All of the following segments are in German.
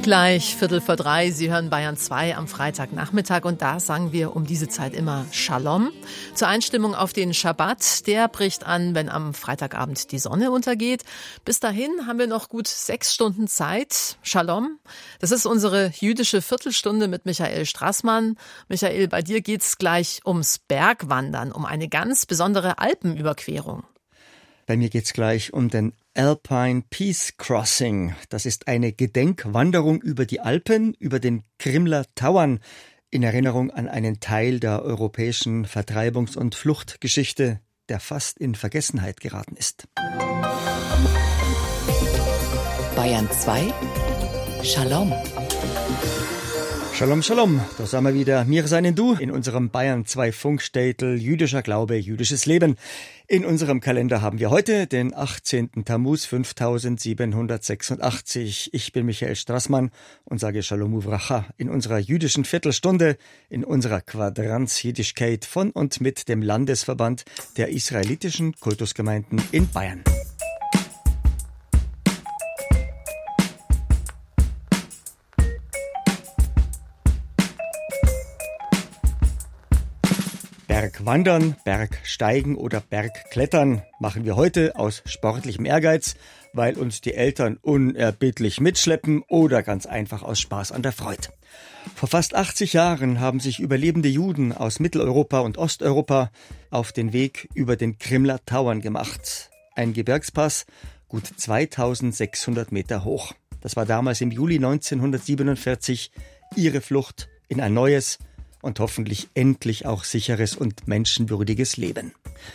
Gleich 2:15. Sie hören Bayern 2 am Freitagnachmittag und da sagen wir um diese Zeit immer Shalom. Zur Einstimmung auf den Schabbat, der bricht an, wenn am Freitagabend die Sonne untergeht. Bis dahin haben wir noch gut 6 Stunden Zeit. Shalom, das ist unsere jüdische Viertelstunde mit Michael Strassmann. Michael, bei dir geht's gleich ums Bergwandern, um eine ganz besondere Alpenüberquerung. Bei mir geht's gleich um den Alpine Peace Crossing. Das ist eine Gedenkwanderung über die Alpen, über den Krimler Tauern, in Erinnerung an einen Teil der europäischen Vertreibungs- und Fluchtgeschichte, der fast in Vergessenheit geraten ist. Bayern 2 Shalom. Shalom, Shalom, da sind wir wieder, mir seinen Du, in unserem Bayern 2 Funkstädtel jüdischer Glaube, jüdisches Leben. In unserem Kalender haben wir heute den 18. Tammuz 5786. Ich bin Michael Strassmann und sage Shalom Uvracha in unserer jüdischen Viertelstunde, in unserer Quadranz Jiddischkeit von und mit dem Landesverband der israelitischen Kultusgemeinden in Bayern. Bergwandern, Bergsteigen oder Bergklettern machen wir heute aus sportlichem Ehrgeiz, weil uns die Eltern unerbittlich mitschleppen oder ganz einfach aus Spaß an der Freude. Vor fast 80 Jahren haben sich überlebende Juden aus Mitteleuropa und Osteuropa auf den Weg über den Krimler Tauern gemacht. Ein Gebirgspass, gut 2600 Meter hoch. Das war damals im Juli 1947 ihre Flucht in ein neues und hoffentlich endlich auch sicheres und menschenwürdiges Leben.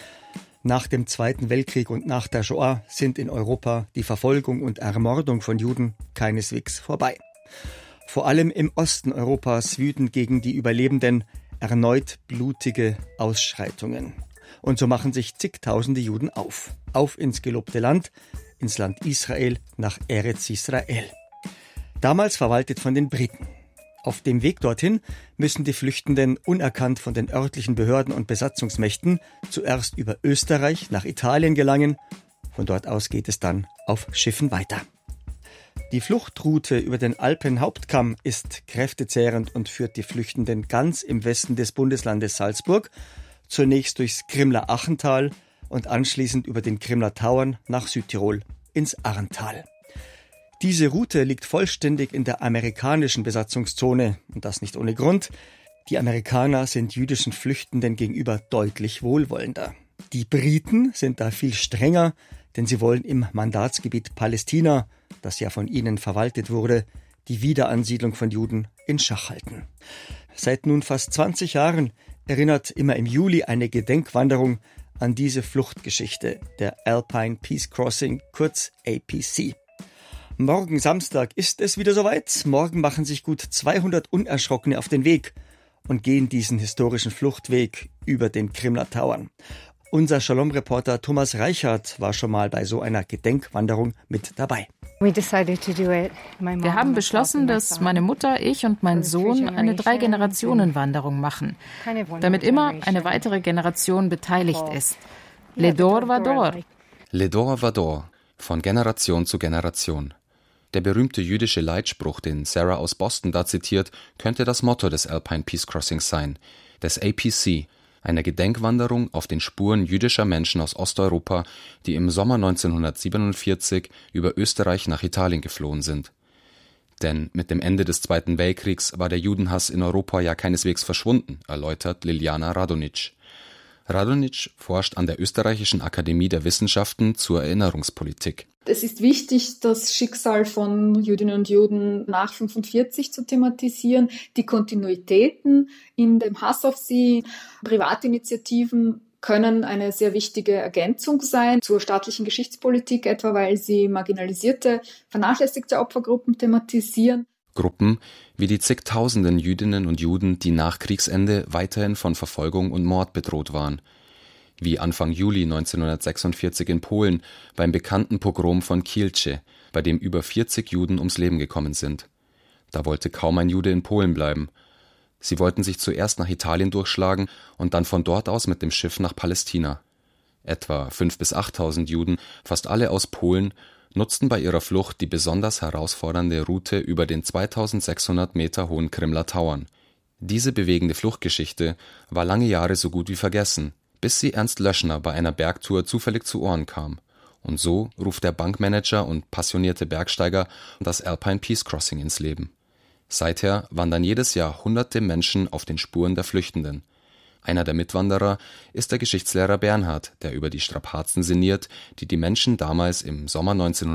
Nach dem Zweiten Weltkrieg und nach der Shoah sind in Europa die Verfolgung und Ermordung von Juden keineswegs vorbei. Vor allem im Osten Europas wüten gegen die Überlebenden erneut blutige Ausschreitungen. Und so machen sich zigtausende Juden auf ins gelobte Land, ins Land Israel, nach Eretz Israel. Damals verwaltet von den Briten. Auf dem Weg dorthin müssen die Flüchtenden unerkannt von den örtlichen Behörden und Besatzungsmächten zuerst über Österreich nach Italien gelangen. Von dort aus geht es dann auf Schiffen weiter. Die Fluchtroute über den Alpenhauptkamm ist kräftezehrend und führt die Flüchtenden ganz im Westen des Bundeslandes Salzburg, zunächst durchs Krimler Achental und anschließend über den Krimler Tauern nach Südtirol ins Arntal. Diese Route liegt vollständig in der amerikanischen Besatzungszone und das nicht ohne Grund. Die Amerikaner sind jüdischen Flüchtenden gegenüber deutlich wohlwollender. Die Briten sind da viel strenger, denn sie wollen im Mandatsgebiet Palästina, das ja von ihnen verwaltet wurde, die Wiederansiedlung von Juden in Schach halten. Seit nun fast 20 Jahren erinnert immer im Juli eine Gedenkwanderung an diese Fluchtgeschichte, der Alpine Peace Crossing, kurz APC. Morgen Samstag ist es wieder soweit. Morgen machen sich gut 200 Unerschrockene auf den Weg und gehen diesen historischen Fluchtweg über den Krimler Tauern. Unser Shalom-Reporter Thomas Reichert war schon mal bei so einer Gedenkwanderung mit dabei. Wir haben beschlossen, dass meine Mutter, ich und mein Sohn eine 3-Generationen-Wanderung machen, damit immer eine weitere Generation beteiligt ist. Le Dor Vador. Le Dor Vador, von Generation zu Generation. Der berühmte jüdische Leitspruch, den Sarah aus Boston da zitiert, könnte das Motto des Alpine Peace Crossings sein, des APC, einer Gedenkwanderung auf den Spuren jüdischer Menschen aus Osteuropa, die im Sommer 1947 über Österreich nach Italien geflohen sind. Denn mit dem Ende des Zweiten Weltkriegs war der Judenhass in Europa ja keineswegs verschwunden, erläutert Liliana Radonjic. Radonjic forscht an der Österreichischen Akademie der Wissenschaften zur Erinnerungspolitik. Es ist wichtig, das Schicksal von Jüdinnen und Juden nach 1945 zu thematisieren, die Kontinuitäten in dem Hass auf sie. Privatinitiativen können eine sehr wichtige Ergänzung sein zur staatlichen Geschichtspolitik, etwa weil sie marginalisierte, vernachlässigte Opfergruppen thematisieren. Gruppen wie die zigtausenden Jüdinnen und Juden, die nach Kriegsende weiterhin von Verfolgung und Mord bedroht waren. Wie Anfang Juli 1946 in Polen beim bekannten Pogrom von Kielce, bei dem über 40 Juden ums Leben gekommen sind. Da wollte kaum ein Jude in Polen bleiben. Sie wollten sich zuerst nach Italien durchschlagen und dann von dort aus mit dem Schiff nach Palästina. Etwa 5.000 bis 8.000 Juden, fast alle aus Polen, nutzten bei ihrer Flucht die besonders herausfordernde Route über den 2600 Meter hohen Krimler Tauern. Diese bewegende Fluchtgeschichte war lange Jahre so gut wie vergessen, bis sie Ernst Löschner bei einer Bergtour zufällig zu Ohren kam. Und so ruft der Bankmanager und passionierte Bergsteiger das Alpine Peace Crossing ins Leben. Seither wandern jedes Jahr hunderte Menschen auf den Spuren der Flüchtenden. Einer der Mitwanderer ist der Geschichtslehrer Bernhard, der über die Strapazen sinniert, die die Menschen damals im Sommer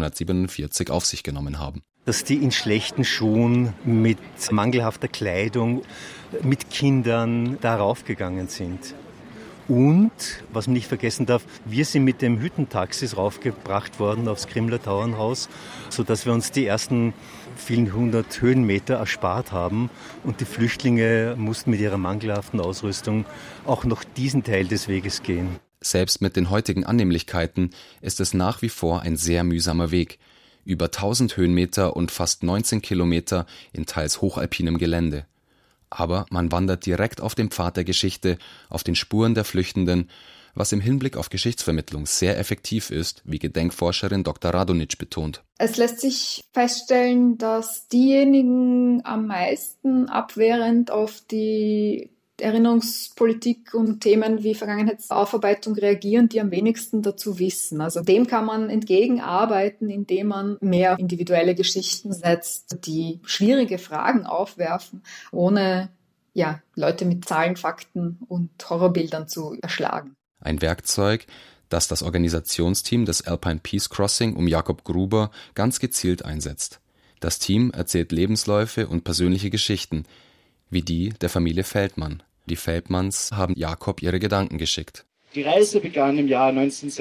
1947 auf sich genommen haben. Dass die in schlechten Schuhen, mit mangelhafter Kleidung, mit Kindern darauf gegangen sind. Und, was man nicht vergessen darf, wir sind mit dem Hüttentaxis raufgebracht worden aufs Krimler Tauernhaus, sodass wir uns die ersten vielen hundert Höhenmeter erspart haben. Und die Flüchtlinge mussten mit ihrer mangelhaften Ausrüstung auch noch diesen Teil des Weges gehen. Selbst mit den heutigen Annehmlichkeiten ist es nach wie vor ein sehr mühsamer Weg. Über 1000 Höhenmeter und fast 19 Kilometer in teils hochalpinem Gelände. Aber man wandert direkt auf dem Pfad der Geschichte, auf den Spuren der Flüchtenden, was im Hinblick auf Geschichtsvermittlung sehr effektiv ist, wie Gedenkforscherin Dr. Radonitsch betont. Es lässt sich feststellen, dass diejenigen am meisten abwehrend auf die Erinnerungspolitik und Themen wie Vergangenheitsaufarbeitung reagieren, die am wenigsten dazu wissen. Also dem kann man entgegenarbeiten, indem man mehr individuelle Geschichten setzt, die schwierige Fragen aufwerfen, ohne Leute mit Zahlen, Fakten und Horrorbildern zu erschlagen. Ein Werkzeug, das das Organisationsteam des Alpine Peace Crossing um Jakob Gruber ganz gezielt einsetzt. Das Team erzählt Lebensläufe und persönliche Geschichten, wie die der Familie Feldmann. Die Feldmanns haben Jakob ihre Gedanken geschickt. Die Reise begann im Jahr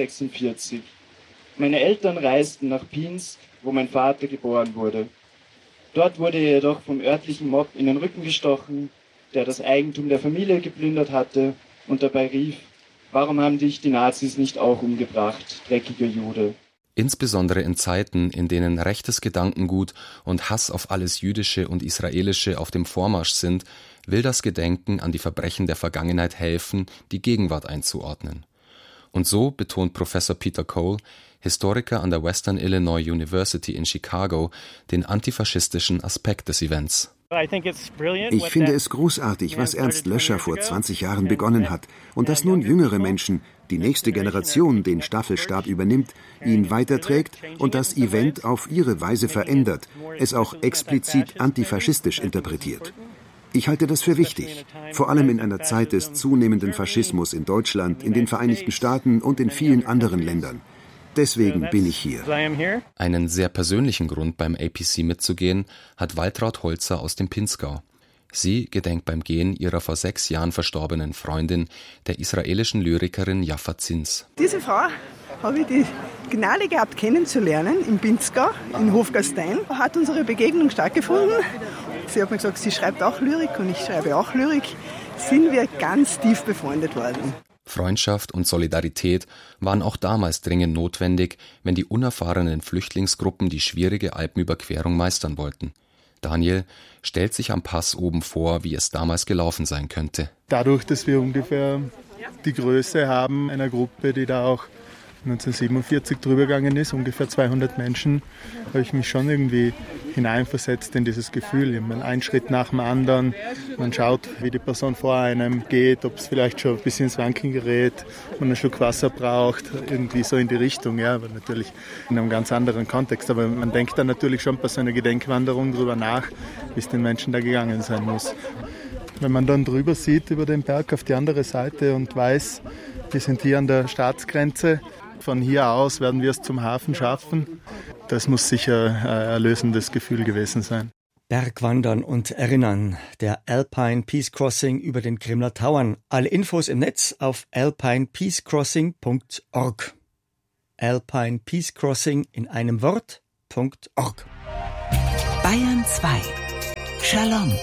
1946. Meine Eltern reisten nach Pinsk, wo mein Vater geboren wurde. Dort wurde er jedoch vom örtlichen Mob in den Rücken gestochen, der das Eigentum der Familie geplündert hatte und dabei rief: Warum haben dich die Nazis nicht auch umgebracht, dreckiger Jude? Insbesondere in Zeiten, in denen rechtes Gedankengut und Hass auf alles Jüdische und Israelische auf dem Vormarsch sind, will das Gedenken an die Verbrechen der Vergangenheit helfen, die Gegenwart einzuordnen. Und so betont Professor Peter Cole, Historiker an der Western Illinois University in Chicago, den antifaschistischen Aspekt des Events. Ich finde es großartig, was Ernst Löscher vor 20 Jahren begonnen hat und dass nun jüngere Menschen, die nächste Generation, den Staffelstab übernimmt, ihn weiterträgt und das Event auf ihre Weise verändert, es auch explizit antifaschistisch interpretiert. Ich halte das für wichtig, vor allem in einer Zeit des zunehmenden Faschismus in Deutschland, in den Vereinigten Staaten und in vielen anderen Ländern. Deswegen bin ich hier. Einen sehr persönlichen Grund, beim APC mitzugehen, hat Waltraud Holzer aus dem Pinzgau. Sie gedenkt beim Gehen ihrer vor 6 Jahren verstorbenen Freundin, der israelischen Lyrikerin Jaffa Zins. Diese Frau habe ich die Gnade gehabt, kennenzulernen im Pinzgau, in Hofgastein. Da hat unsere Begegnung stattgefunden. Sie hat mir gesagt, sie schreibt auch Lyrik und ich schreibe auch Lyrik. Sind wir ganz tief befreundet worden. Freundschaft und Solidarität waren auch damals dringend notwendig, wenn die unerfahrenen Flüchtlingsgruppen die schwierige Alpenüberquerung meistern wollten. Daniel stellt sich am Pass oben vor, wie es damals gelaufen sein könnte. Dadurch, dass wir ungefähr die Größe haben einer Gruppe, die da auch 1947 drüber gegangen ist, ungefähr 200 Menschen, habe ich mich schon irgendwie hineinversetzt in dieses Gefühl. Ein Schritt nach dem anderen, man schaut, wie die Person vor einem geht, ob es vielleicht schon ein bisschen ins Wanken gerät, man einen Schluck Wasser braucht, irgendwie so in die Richtung, ja, aber natürlich in einem ganz anderen Kontext. Aber man denkt dann natürlich schon bei so einer Gedenkwanderung drüber nach, wie es den Menschen da gegangen sein muss. Wenn man dann drüber sieht, über den Berg auf die andere Seite und weiß, wir sind hier an der Staatsgrenze, von hier aus werden wir es zum Hafen schaffen. Das muss sicher ein erlösendes Gefühl gewesen sein. Bergwandern und Erinnern. Der Alpine Peace Crossing über den Krimler Tauern. Alle Infos im Netz auf alpinepeacecrossing.org. Alpine Peace Crossing in einem Wort.org. Bayern 2. Shalom.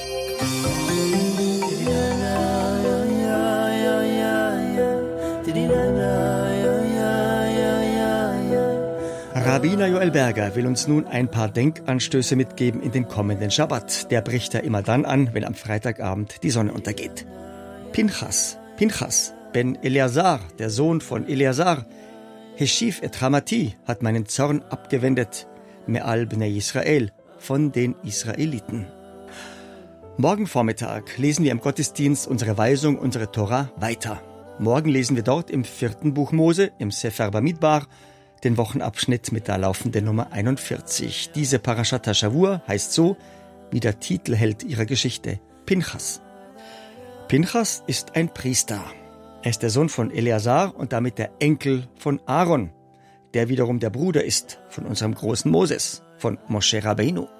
Rabbiner Joel Berger will uns nun ein paar Denkanstöße mitgeben in den kommenden Schabbat. Der bricht ja immer dann an, wenn am Freitagabend die Sonne untergeht. Pinchas ben Eleazar, der Sohn von Eleazar, Heshiv et Hamati hat meinen Zorn abgewendet, Me'al Bnei Israel, von den Israeliten. Morgen Vormittag lesen wir im Gottesdienst unsere Weisung, unsere Tora weiter. Morgen lesen wir dort im 4. Buch Mose, im Sefer Bamidbar, den Wochenabschnitt mit der laufenden Nummer 41. Diese Parashat HaShavua heißt so, wie der Titelheld ihrer Geschichte, Pinchas. Pinchas ist ein Priester. Er ist der Sohn von Eleazar und damit der Enkel von Aaron, der wiederum der Bruder ist von unserem großen Moses, von Moshe Rabbeinu.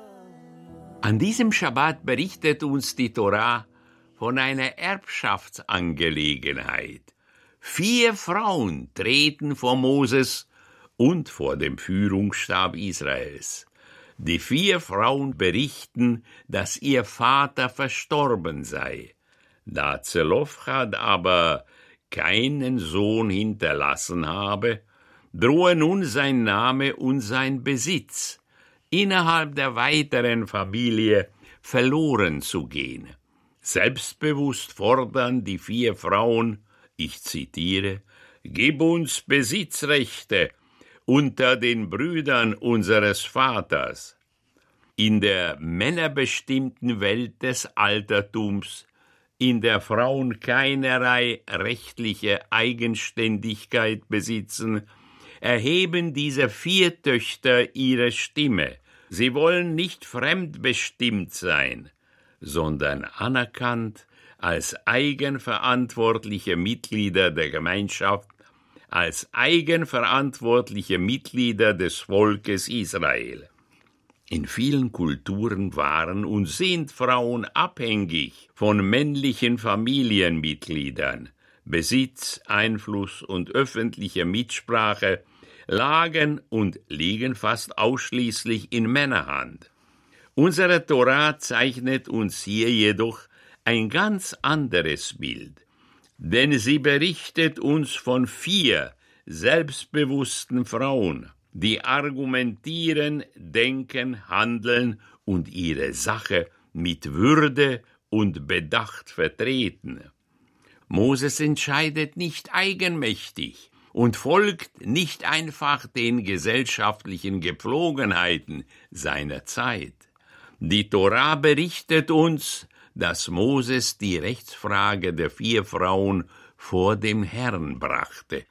An diesem Schabbat berichtet uns die Tora von einer Erbschaftsangelegenheit. 4 Frauen treten vor Moses und vor dem Führungsstab Israels. Die 4 Frauen berichten, dass ihr Vater verstorben sei. Da Zelofchad aber keinen Sohn hinterlassen habe, drohe nun sein Name und sein Besitz innerhalb der weiteren Familie verloren zu gehen. Selbstbewusst fordern die 4 Frauen, ich zitiere, »Gib uns Besitzrechte unter den Brüdern unseres Vaters.« In der männerbestimmten Welt des Altertums, in der Frauen keinerlei rechtliche Eigenständigkeit besitzen, erheben diese 4 Töchter ihre Stimme. Sie wollen nicht fremdbestimmt sein, sondern anerkannt als eigenverantwortliche Mitglieder der Gemeinschaft, als eigenverantwortliche Mitglieder des Volkes Israel. In vielen Kulturen waren und sind Frauen abhängig von männlichen Familienmitgliedern. Besitz, Einfluss und öffentliche Mitsprache lagen und liegen fast ausschließlich in Männerhand. Unsere Tora zeichnet uns hier jedoch ein ganz anderes Bild, denn sie berichtet uns von 4 selbstbewussten Frauen, die argumentieren, denken, handeln und ihre Sache mit Würde und Bedacht vertreten. Moses entscheidet nicht eigenmächtig und folgt nicht einfach den gesellschaftlichen Gepflogenheiten seiner Zeit. Die Tora berichtet uns, dass Moses die Rechtsfrage der 4 Frauen vor dem Herrn brachte.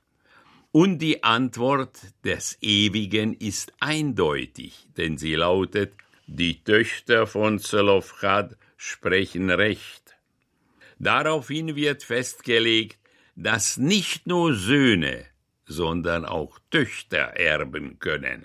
Und die Antwort des Ewigen ist eindeutig, denn sie lautet, die Töchter von Zelofchad sprechen Recht. Daraufhin wird festgelegt, dass nicht nur Söhne, sondern auch Töchter erben können.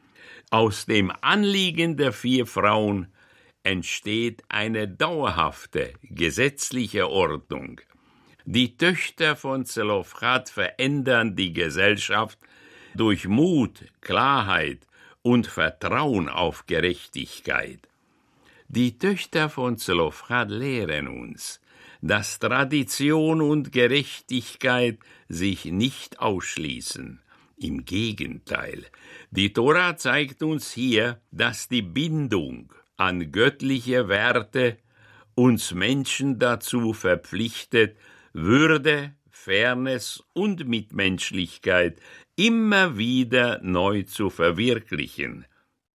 Aus dem Anliegen der 4 Frauen entsteht eine dauerhafte gesetzliche Ordnung. Die Töchter von Zelofchad verändern die Gesellschaft durch Mut, Klarheit und Vertrauen auf Gerechtigkeit. Die Töchter von Zelofchad lehren uns, dass Tradition und Gerechtigkeit sich nicht ausschließen. Im Gegenteil, die Tora zeigt uns hier, dass die Bindung an göttliche Werte uns Menschen dazu verpflichtet, Würde, Fairness und Mitmenschlichkeit immer wieder neu zu verwirklichen.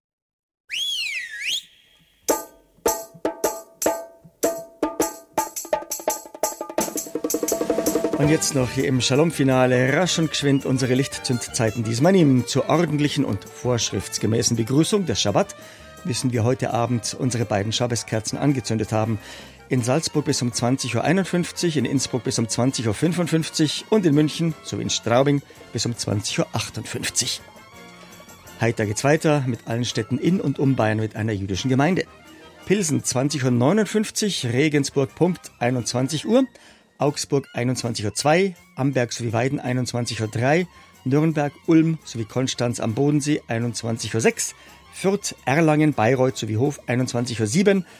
Und jetzt noch hier im Shalom-Finale rasch und geschwind unsere Lichtzündzeiten. Diesmal zur ordentlichen und vorschriftsgemäßen Begrüßung des Schabbat müssen wir heute Abend unsere beiden Schabbeskerzen angezündet haben. In Salzburg bis um 20.51 Uhr, in Innsbruck bis um 20.55 Uhr und in München sowie in Straubing bis um 20.58 Uhr. Heiter geht's weiter mit allen Städten in und um Bayern mit einer jüdischen Gemeinde. Pilsen 20.59 Uhr, Regensburg Punkt 21 Uhr, Augsburg 21.02 Uhr, Amberg sowie Weiden 21.03 Uhr, Nürnberg, Ulm sowie Konstanz am Bodensee 21.06 Uhr, Fürth, Erlangen, Bayreuth sowie Hof 21.07 Uhr